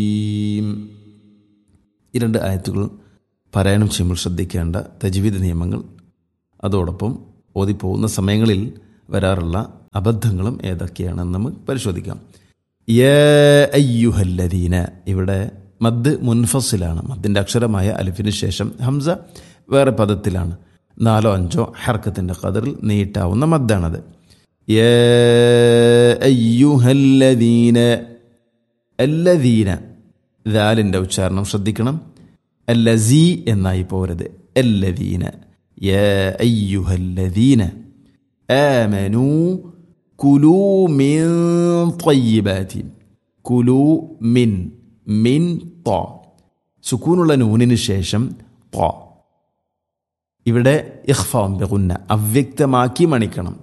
ഈ രണ്ട് ആയത്തുകൾ പാരായണം ചെയ്യുമ്പോൾ ശ്രദ്ധിക്കേണ്ട തജ്വീദ് നിയമങ്ങൾ, അതോടൊപ്പം ഓതിപ്പോകുന്ന സമയങ്ങളിൽ വരാറുള്ള അബദ്ധങ്ങളും ഏതൊക്കെയാണെന്ന് നമുക്ക് പരിശോധിക്കാം. യാ അയ്യുഹല്ലദീന, ഇവിടെ മദ് മുൻഫസിലാണ്. മദ്ദിൻ്റെ അക്ഷരമായ അലിഫിന് ശേഷം ഹംസ വേറെ പദത്തിലാണ്. 4-5 ഹർക്കത്തിൻ്റെ ഖദറിൽ നീട്ടാവുന്ന മദ്ദാണത്. യാ അയ്യുഹല്ലദീന, അല്ലദീന, ദാലിൻ്റെ ഉച്ചാരണം ശ്രദ്ധിക്കണം. അല്ലസീ എന്നായി പോരുത്. അല്ലദീന. യാ അയ്യുഹല്ലദീന ആമനൂ കുലൂ മിൻ ത്വയ്യിബാതി. കുലൂ മിൻ, മിൻ ത, സുക്കൂനുള്ള നൂനിന് ശേഷം ത. ഇവിടെ ഇഖ്ഫാഉൻ ബിഗുന്ന, അവ്യക്തമാക്കി മണിക്കണം.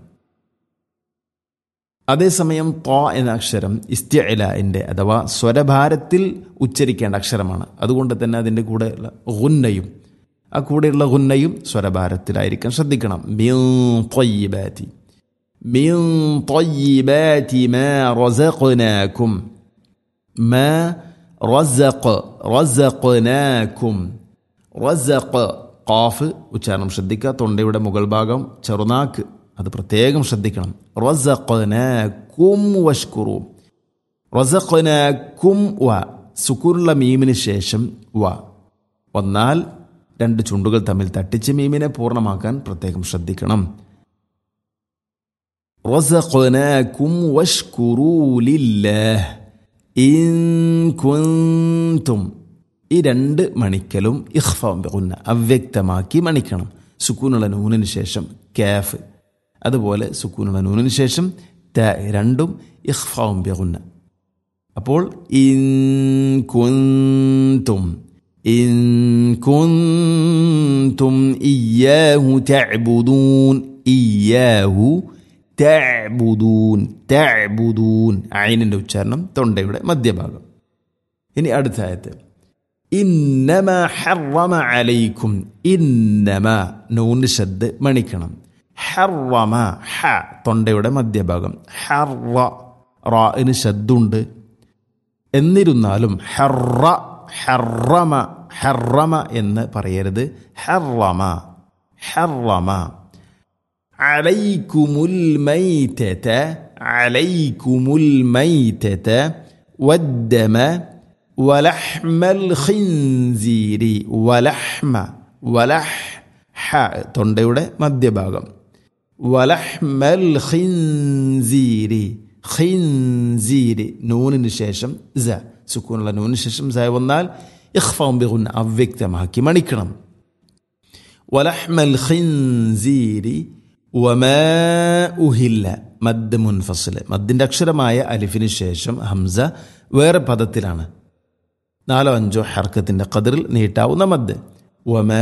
അതേസമയം ത എന്ന അക്ഷരം ഇസ്തിഇലാഇൻ്റെ അഥവാ സ്വരഭാരത്തിൽ ഉച്ചരിക്കേണ്ട അക്ഷരമാണ്. അതുകൊണ്ട് തന്നെ അതിൻ്റെ കൂടെയുള്ള ഗുന്നയും, ആ കൂടെയുള്ള ഗുന്നയും സ്വരഭാരത്തിലായിരിക്കാൻ ശ്രദ്ധിക്കണം. മിൻ ത്വയ്യിബാതി, മിൻ ത്വയ്യിബാതി മാ റസഖ്നാകും, മാ റസഖ്, റസഖ്നാകും, റസഖ്. ഖാഫ് ഉച്ചാരണം ശ്രദ്ധിക്കുക. തൊണ്ടയുടെ മുകൾ ഭാഗം ചെറുനാക്ക്, അത് പ്രത്യേകം ശ്രദ്ധിക്കണം. റസഖ്നാകും വഷ്കുറു, റസഖ്നാകും വ, സുക്കൂനുള്ള മീമിന് ശേഷം വ വന്നാൽ രണ്ട് ചുണ്ടുകൾ തമ്മിൽ തട്ടിച്ച് മീമിനെ പൂർണ്ണമാക്കാൻ പ്രത്യേകം ശ്രദ്ധിക്കണം. റസഖ്നാകും വഷ്കുറൂ ലില്ലാഹ് ഇൻ കുൻതും. ഈ രണ്ട് മണിക്കലും ഇഖ്ഫാഉൻ ബിഗുന്ന, അവ്യക്തമാക്കി മണിക്കണം. സുക്കൂനുള്ള നൂനിന് ശേഷം കാഫ്, അതുപോലെ സുക്കൂനുള്ള നൂനിന് ശേഷം ത, രണ്ടും ഇഖ്ഫാഉൻ ബിഗുന്ന. അപ്പോൾ ഇൻ കുൻതും, ഇൻ കുൻതും ഇയ്യാഹു തഅ്ബുദൂൻ, ഇയ്യാഹു തഅ്ബുദൂൻ, തഅ്ബുദൂൻ. ഐനിൻ്റെ ഉച്ചാരണം തൊണ്ടയുടെ മധ്യഭാഗം. ഇനി അടുത്ത ആയത്ത് ഇന്നമ ഹറമ അലൈക്കും. ഇന്നമ, നൂന് ശദ് മണിക്കണം. ഹറമ, ഹ, തൊണ്ടയുടെ മധ്യഭാഗം. ഹറ, റാഇന് ശദ്ദുണ്ട്. എന്നിരുന്നാലും ഹറ, ഹറമ, ഹറമ എന്ന് പറയരുത്. ഹറമ, ഹറമ. അലൈക്കുമുൽ മൈതത, അലൈക്കുമുൽ മൈതത വദ്ദമ വലഹ്മൽ ഖിൻസീരി. വലഹ്മ, വലഹ്, ഹ, തൊണ്ടയുടെ മധ്യഭാഗം. വലഹ്മൽ ഖിൻസീരി, ഖിൻസീരി, നൂനിന് ശേഷം സ, സുക്കൂനുള്ള നൂനിന് ശേഷം സ വന്നാൽ ഇഖ്ഫാഉൻ ബിഗുന്ന, അവ്യക്തമാക്കി മണിക്കണം. വലഹ്മൽ ഖിൻസീരി വമാ ഉഹില്ല, മദ് മുൻഫസിൽ. മദ്ദിൻ്റെ അക്ഷരമായ അലിഫിന് ശേഷം ഹംസ വേറെ പദത്തിലാണ്. 4-5 ഹർക്കത്തിൻ്റെ ഖദറിൽ നീട്ടാവുന്ന മദ്. വമാ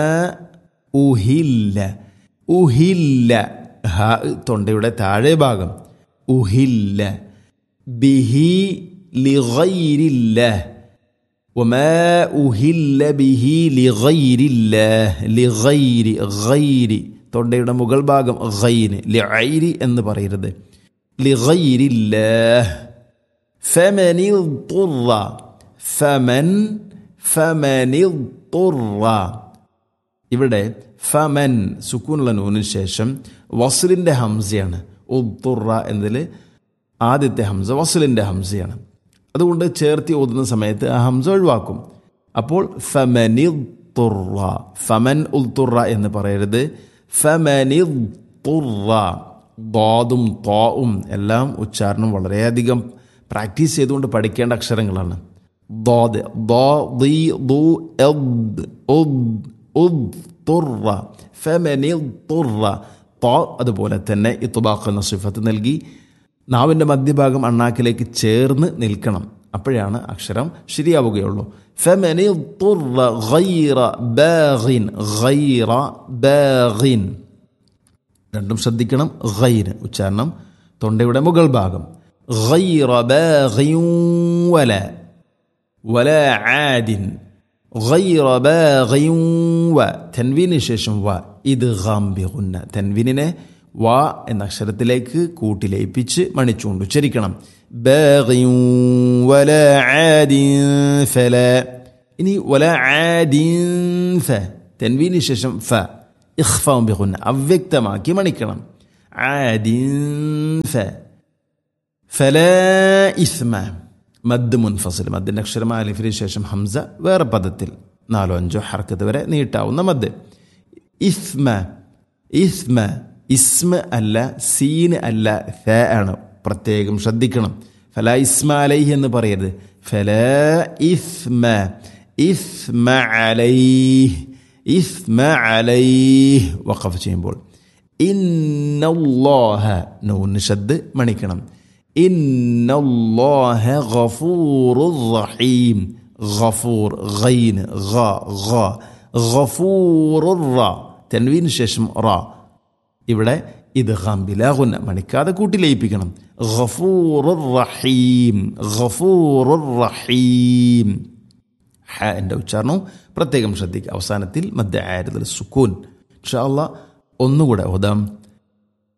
ഉഹില്ല, ഉഹില്ല, ഹ, തൊണ്ടയുടെ താഴെ ഭാഗം. ഉഹില്ല ബിഹി ലിഗൈരില്ലാഹ്, വമാ ഉഹില്ല ബിഹി ലിഗൈരില്ലാഹ്. ലിഗൈരി, ഗൈരി, തൊണ്ടയുടെ മുകൾ ഭാഗം ഗൈന്. ലിഐരി എന്ന് പറയരുത്. ലിഗൈരില്ലാഹ്. ഫമനിൽ തുറ, ഫമൻ, ഫമനിൽ തുറ. ഇവിടെ ഫമൻ സുക്കൂനുള്ള നൂനിന് ശേഷം വസ്ലിൻ്റെ ഹംസയാണ്. ഉദ്തുറ എന്നതിൽ ആദ്യത്തെ ഹംസ വസ്ലിൻ്റെ ഹംസയാണ്. അതുകൊണ്ട് ചേർത്തി ഓതുന്ന സമയത്ത് ആ ഹംസ ഒഴിവാക്കും. അപ്പോൾ ഫമനിൽ തുറ, ഫമൻ ഉൽത്തുറ എന്ന് പറയരുത്. ഫമനിൽ തുറ. ദാദും താഉം എല്ലാം ഉച്ചാരണം വളരെയധികം പ്രാക്ടീസ് ചെയ്തുകൊണ്ട് പഠിക്കേണ്ട അക്ഷരങ്ങളാണ്. ദാദ്, ദാ, ദി, ദു, എദ്, ഉദ്, ഉദ്, തുറ. ഫമനിൽ തുറ. താ അതുപോലെ തന്നെ ഇത്ബാഖ് എന്ന സിഫത്ത് നൽകി നാവിൻ്റെ മധ്യഭാഗം അണ്ണാക്കിലേക്ക് ചേർന്ന് നിൽക്കണം. അപ്പോഴാണ് അക്ഷരം ശരിയാവുകയുള്ളൂ. ഫമനിൽ തുറ ഗൈറ ബാഗിൻ, ഗൈറ ബാഗിൻ, രണ്ടും ശ്രദ്ധിക്കണം. ഗൈർ ഉച്ചാരണം തൊണ്ടയുടെ മുകൾ ഭാഗം. ഗൈറ ബാഗിൻ വല, വല ആദിൻ, ഗൈറ ബാഗിൻ വ, തൻവീന് ശേഷം വ, ഇദ്ഗാം ബിഗുന്ന. തൻവീനിനെ വ എന്ന അക്ഷരത്തിലേക്ക് കൂട്ടി ലയിപ്പിച്ച് മണിച്ചുകൊണ്ട് ഉച്ചരിക്കണം. باغ ولا عاد فلا. ഇനി ولا عاد ف തൻവീന് ശേഷം ഫ ഇഖ്ഫാഉ ബിഗുന്ന അവ്യക്തമാക്കി മണിക്കണം. عاد ف فلا إثم മദ് മുൻഫസിൽ മദ്ദിൻ്റെ അക്ഷരമായ അലിഫിന് ശേഷം ഹംസ വേറെ പദത്തിൽ 4-5 ഹർക്കത്ത് വരെ നീട്ടാവുന്ന മദ്. ഇസ്മ ഇസ്മ ഇസ്മ അല്ല, സീന് അല്ല, ഫ ആണ്. പ്രത്യേകം ശ്രദ്ധിക്കണം. ഫല ഇസ്മ അലൈഹി എന്ന് പറയരുത്. ഫല ഇസ്മ ഇസ്മ അലൈഹി ഇസ്മ അലൈഹി വഖഫ് ചെയ്യുമ്പോൾ ഇന്നല്ലാഹ നൂന് ശദ് മണിക്കണം. ഇന്നല്ലാഹ ഗഫൂറുർ റഹീം. ഗഫൂർ ഗൈൻ ഗ ഗ ഗഫൂറുർ റ തൻവീന് ശേഷം റ. ഇവിടെ ഇദ്ഗാം ബിലാ ഗുന്ന മണിക്കാതെ കൂട്ടി ലയിപ്പിക്കണം. ഗഫൂറുർ റഹീം ഗഫൂറുർ റഹീം. ഹ എൻ്റെ ഉച്ചാരണവും പ്രത്യേകം ശ്രദ്ധിക്കുക. അവസാനത്തിൽ മദ്ദ ആരിദുൽ സുക്കൂൻ. ഇൻഷാ അല്ലാഹ് ഒന്നുകൂടെ ഓതാം.